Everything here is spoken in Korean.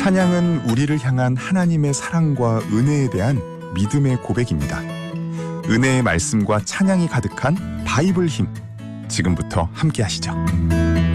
찬양은 우리를 향한 하나님의 사랑과 은혜에 대한 믿음의 고백입니다. 은혜의 말씀과 찬양이 가득한 바이블 힘, 지금부터 함께 하시죠.